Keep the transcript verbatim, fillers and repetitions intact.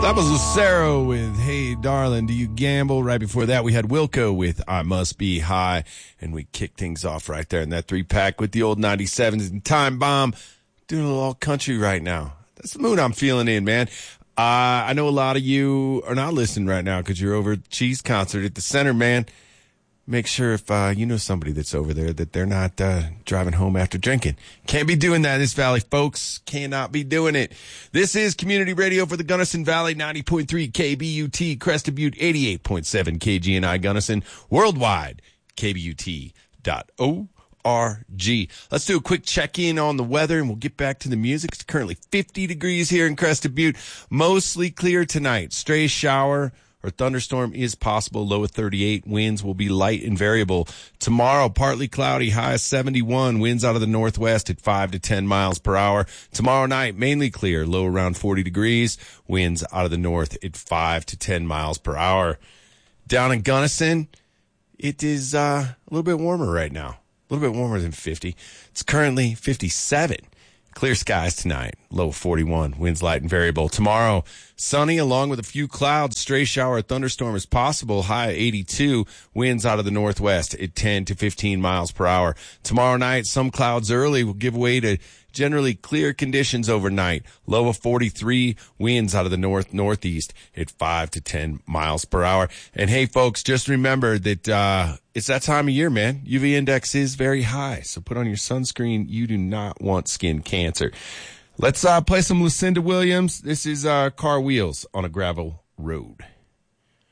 That was Lucero with Hey Darling, Do You Gamble? Right before that, we had Wilco with I Must Be High. And we kicked things off right there in that three-pack with the old ninety-sevens and Time Bomb. Doing a little all country right now. That's the mood I'm feeling in, man. Uh, I know a lot of you are not listening right now because you're over at the Cheese concert at the center, man. Make sure if uh, you know somebody that's over there that they're not uh, driving home after drinking. Can't be doing that in this valley, folks. Cannot be doing it. This is Community Radio for the Gunnison Valley, ninety point three K B U T, Crested Butte, eighty-eight point seven K G N I Gunnison, worldwide, K B U T dot org. R G. Let's do a quick check-in on the weather, and we'll get back to the music. It's currently fifty degrees here in Crested Butte. Mostly clear tonight. Stray shower or thunderstorm is possible. Low of thirty-eight. Winds will be light and variable. Tomorrow, partly cloudy. High of seventy-one. Winds out of the northwest at five to ten miles per hour. Tomorrow night, mainly clear. Low around forty degrees. Winds out of the north at five to ten miles per hour. Down in Gunnison, it is uh, a little bit warmer right now. A little bit warmer than fifty. It's currently fifty-seven. Clear skies tonight. Low forty-one. Winds light and variable. Tomorrow, sunny along with a few clouds. Stray shower or thunderstorm is possible. High eighty-two. Winds out of the northwest at ten to fifteen miles per hour. Tomorrow night, some clouds early will give way to generally clear conditions overnight. Low of forty-three. Winds out of the north northeast at five to ten miles per hour. And hey, folks, just remember that uh it's that time of year, man. U V index is very high, so put on your sunscreen. You do not want skin cancer. Let's uh play some Lucinda Williams. This is uh Car Wheels on a Gravel Road.